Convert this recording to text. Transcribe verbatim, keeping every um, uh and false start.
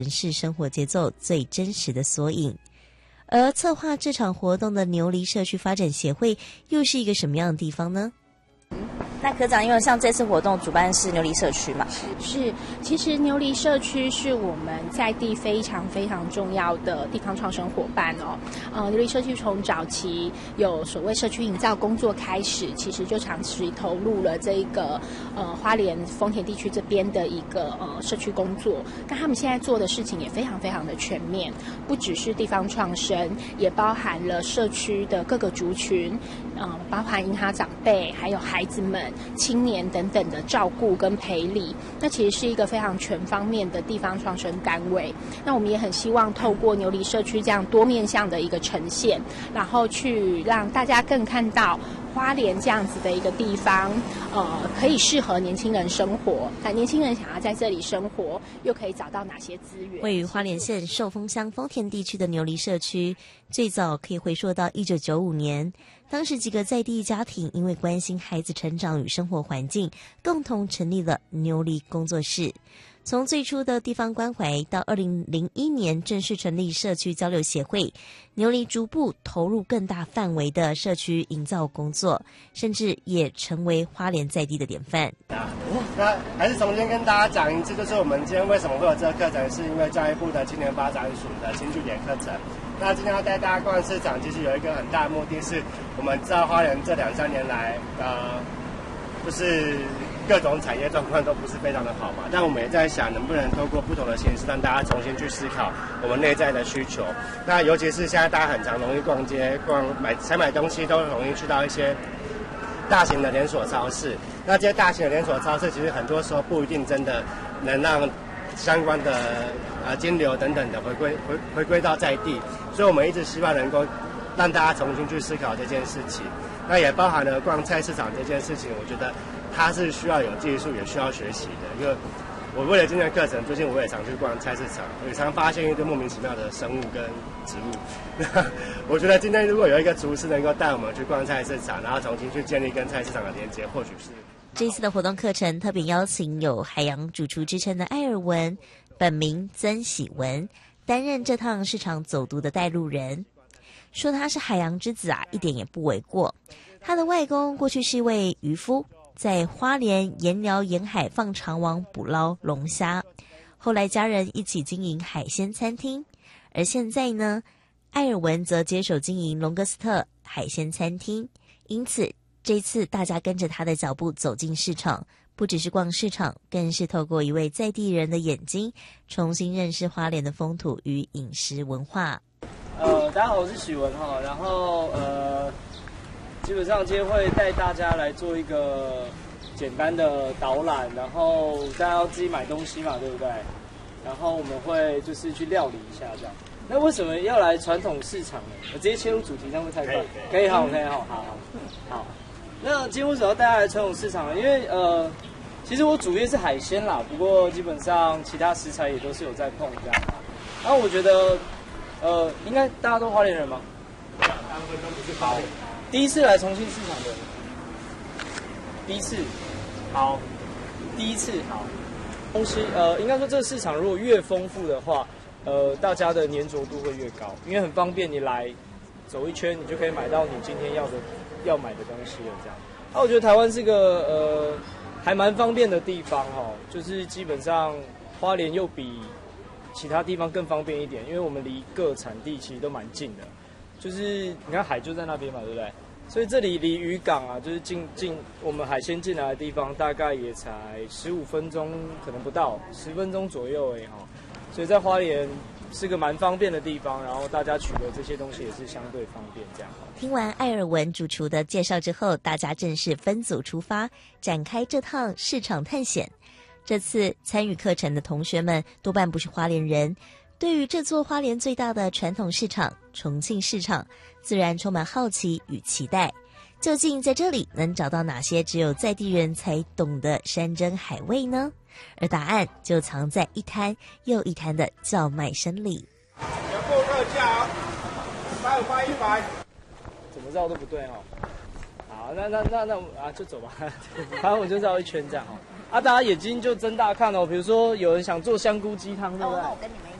人士生活节奏最真实的缩影。而策划这场活动的牛犁社区发展协会又是一个什么样的地方呢？ 那科长，因为像这次活动主办是牛犁社区嘛， 是，其实牛犁社区是我们在地非常非常重要的地方创生伙伴哦。呃，牛犁社区从早期有所谓社区营造工作开始，其实就长期投入了这个呃花莲丰田地区这边的一个呃社区工作。但他们现在做的事情也非常非常的全面，不只是地方创生，也包含了社区的各个族群，呃，包含银行长辈，还有孩子们、青年等等的照顾跟陪理，那其实是一个非常全方面的地方创生单位。那我们也很希望透过牛犁社区这样多面向的一个呈现，然后去让大家更看到花莲这样子的一个地方，呃，可以适合年轻人生活。那年轻人想要在这里生活，又可以找到哪些资源？ 位于花莲县寿丰乡丰田地区的牛犁社区，最早可以回溯到一九九五年，当时几个在地家庭因为关心孩子成长与生活环境，共同成立了牛犁工作室。从最初的地方关怀到二零零一年正式成立社区交流协会，牛犁逐步投入更大范围的社区营造工作，甚至也成为花莲在地的典范。 那还是重新跟大家讲一次，就是我们今天为什么会有这个课程，是因为教育部的青年发展署的新据点课程。那今天要带大家逛市场，其实有一个很大的目的是，我们知道花莲这两三年来，呃，就是各种产业状况都不是非常的好嘛，但我们也在想能不能透过不同的形式让大家重新去思考我们内在的需求。那尤其是现在大家很常容易逛街、逛买采买东西，都容易去到一些大型的连锁超市。那这些大型的连锁超市其实很多时候不一定真的能让相关的呃金流等等的回归回回归到在地，所以我们一直希望能够让大家重新去思考这件事情。那也包含了逛菜市场这件事情，我觉得它是需要有技术，也需要学习的。因为我为了今天的课程，最近我也常去逛菜市场，也常发现一堆莫名其妙的生物跟植物。那我觉得今天如果有一个厨师能够带我们去逛菜市场，然后重新去建立跟菜市场的连接，或许是。 这一次的活动课程特别邀请有海洋主厨之称的艾尔文，本名曾喜文，担任这趟市场走读的带路人。说他是海洋之子啊，一点也不为过。他的外公过去是一位渔夫，在花莲盐寮沿海放长网捕捞龙虾，后来家人一起经营海鲜餐厅，而现在呢，艾尔文则接手经营龙哥斯特海鲜餐厅。因此这次大家跟着他的脚步走进市场，不只是逛市场，更是透过一位在地人的眼睛，重新认识花莲的风土与饮食文化。 呃，大家好，我是许文哈，然后呃，基本上今天会带大家来做一个简单的导览，然后大家要自己买东西嘛，对不对？然后我们会就是去料理一下这样。那为什么要来传统市场呢？我直接切入主题，这样会太快？可以，好，可以，好，好，好。那今天为什么要带大家来传统市场呢？因为呃，其实我主业是海鲜啦，不过基本上其他食材也都是有在碰这样。然后我觉得，呃，应该大家都花莲人吗？大部分都不是花莲。第一次来重庆市场的，第一次，好，第一次好。东西呃，应该说这个市场如果越丰富的话，呃，大家的粘着度会越高，因为很方便，你来走一圈，你就可以买到你今天要的。要买的东西了，这样。那、啊、我觉得台湾是个呃还蛮方便的地方哈、哦，就是基本上花莲又比其他地方更方便一点，因为我们离各产地其实都蛮近的，就是你看海就在那边嘛，对不对？所以这里离渔港啊，就是进进我们海鲜进来的地方，大概也才十五分钟，可能不到十分钟左右哎哈、哦，所以在花莲是个蛮方便的地方，然后大家取得这些东西也是相对方便这样。 听完艾尔文主厨的介绍之后，大家正式分组出发，展开这趟市场探险。这次参与课程的同学们多半不是花莲人，对于这座花莲最大的传统市场重庆市场，自然充满好奇与期待。究竟在这里能找到哪些只有在地人才懂的山珍海味呢？而答案就藏在一摊又一摊的叫卖声里。 有顾客价，八五八一百， 怎么绕都不对哦。好，那那那那啊，就走吧。反正我就绕一圈这样哦。 啊，大家眼睛就睁大看哦。比如说有人想做香菇鸡汤，对不对？ 哦，那我跟你们